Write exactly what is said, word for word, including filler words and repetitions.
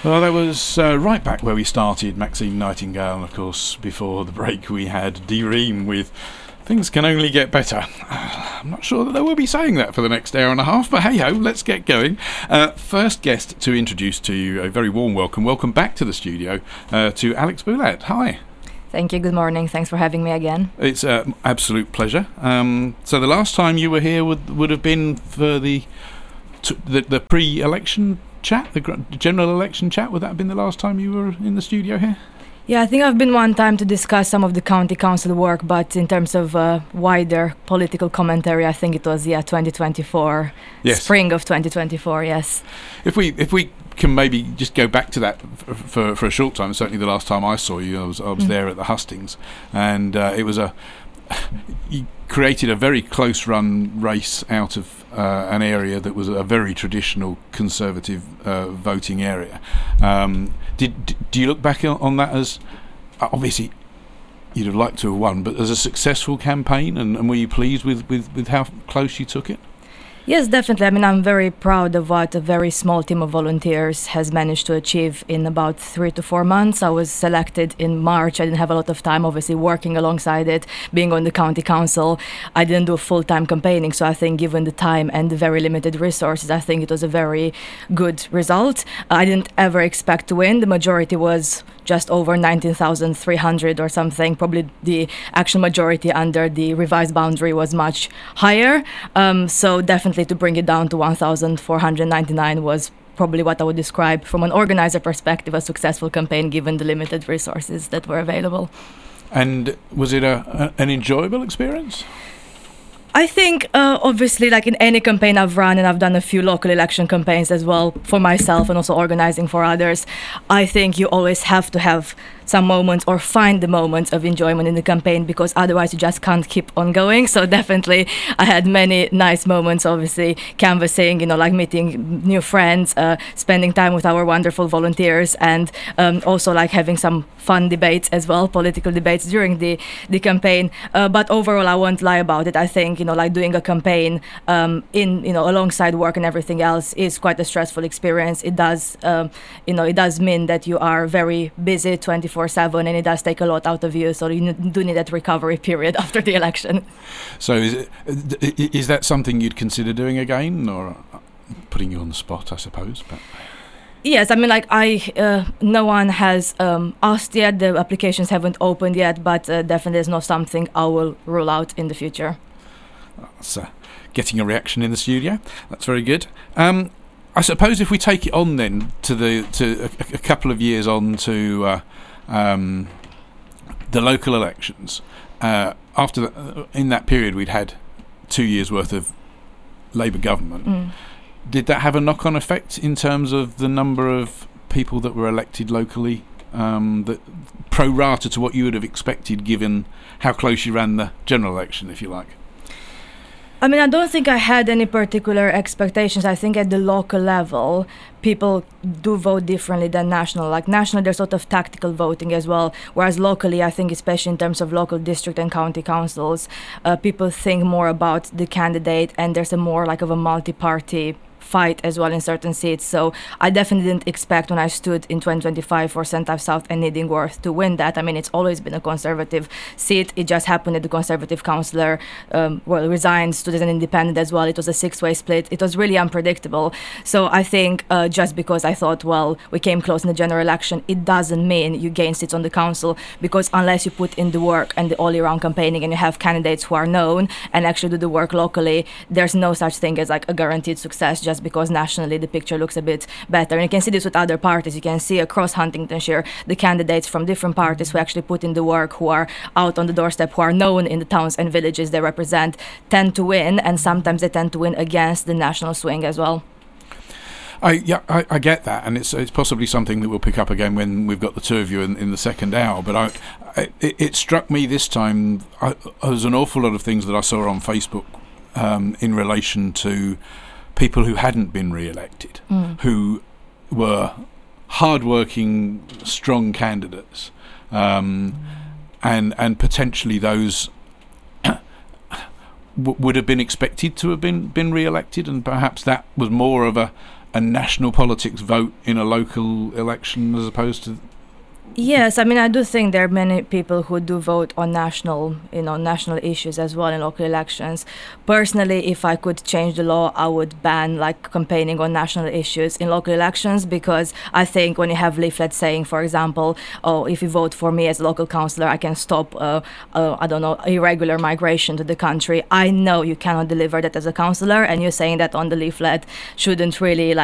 Well, that was uh, right back where we started, Maxine Nightingale, and of course, before the break we had D-Ream with Things Can Only Get Better. I'm not sure that they will be saying that for the next hour and a half, but hey-ho, let's get going. Uh, first guest to introduce to you, a very warm welcome. Welcome back to the studio uh, to Alex Boulat. Hi. Thank you. Good morning. Thanks for having me again. It's an absolute pleasure. Um, so the last time you were here would would have been for the t- the, the pre-election chat, the gr- general election chat. Would that have been the last time you were in the studio here? Yeah, I think I've been one time to discuss some of the county council work, but in terms of uh, wider political commentary, I think it was yeah twenty twenty-four, yes. Spring of twenty twenty-four. Yes. If we if we can maybe just go back to that f- for for a short time. Certainly, the last time I saw you, I was I was mm. there at the hustings, and uh, it was a you created a very close run race out of uh, an area that was a very traditional conservative uh, voting area. Um, did do you look back on that as obviously you'd have liked to have won, but as a successful campaign, and, and were you pleased with, with, with how close you took it? Yes, definitely. I mean, I'm very proud of what a very small team of volunteers has managed to achieve in about three to four months. I was selected in March. I didn't have a lot of time, obviously, working alongside it, being on the county council. I didn't do full-time campaigning, so I think given the time and the very limited resources, I think it was a very good result. I didn't ever expect to win. The majority was just over nineteen thousand three hundred or something. Probably the actual majority under the revised boundary was much higher. Um, so definitely to bring it down to one thousand four hundred ninety-nine was probably what I would describe from an organizer perspective a successful campaign given the limited resources that were available. And was it a, a an enjoyable experience? I think, uh, obviously, like in any campaign I've run, and I've done a few local election campaigns as well for myself and also organizing for others, I think you always have to have some moments or find the moments of enjoyment in the campaign, because otherwise you just can't keep on going. So definitely I had many nice moments, obviously canvassing, you know, like meeting new friends, uh, spending time with our wonderful volunteers, and um, also like having some fun debates as well, political debates during the, the campaign. Uh, but overall, I won't lie about it. I think, you know, like doing a campaign um, in, you know, alongside work and everything else is quite a stressful experience. It does, um, you know, it does mean that you are very busy twenty-four seven, and it does take a lot out of you, so you do need that recovery period after the election. So is it, is that something you'd consider doing again, or putting you on the spot, I suppose? But yes, I mean, like I, uh, no one has um, asked yet, the applications haven't opened yet, but uh, definitely is not something I will rule out in the future. That's uh, getting a reaction in the studio. That's very good. Um, I suppose if we take it on then to the to a, a couple of years on to uh, Um, the local elections. Uh, after the, uh, in that period, we'd had two years' worth of Labour government. Mm. Did that have a knock-on effect in terms of the number of people that were elected locally, um, that pro rata to what you would have expected, given how close you ran the general election, if you like? I mean, I don't think I had any particular expectations. I think at the local level, people do vote differently than national. Like national, there's sort of tactical voting as well, whereas locally, I think especially in terms of local district and county councils, uh, people think more about the candidate, and there's a more like of a multi-party fight as well in certain seats. So I definitely didn't expect when I stood in twenty twenty-five for Saint Ives South and Needingworth to win that. I mean, it's always been a Conservative seat. It just happened that the Conservative councillor um, well resigned, stood as an independent as well. It was a six-way split. It was really unpredictable. So I think uh, just because I thought, well, we came close in the general election, it doesn't mean you gain seats on the council, because unless you put in the work and the all-year-round campaigning and you have candidates who are known and actually do the work locally, there's no such thing as like a guaranteed success just because nationally the picture looks a bit better. And you can see this with other parties. You can see across Huntingdonshire the candidates from different parties who actually put in the work, who are out on the doorstep, who are known in the towns and villages they represent, tend to win, and sometimes they tend to win against the national swing as well. I yeah I, I get that, and it's it's possibly something that we'll pick up again when we've got the two of you in, in the second hour. But I, I it, it struck me this time. I, there was an awful lot of things that I saw on Facebook um, in relation to people who hadn't been re-elected, mm. who were hard-working, strong candidates, um, and and potentially those w- would have been expected to have been been re-elected, and perhaps that was more of a a national politics vote in a local election as opposed to? Yes, I mean, I do think there are many people who do vote on national, you know, national issues as well in local elections. Personally, if I could change the law, I would ban like campaigning on national issues in local elections, because I think when you have leaflets saying, for example, oh, if you vote for me as a local councillor, I can stop, uh, uh, I don't know, irregular migration to the country. I know you cannot deliver that as a councillor, and you're saying that on the leaflet shouldn't really like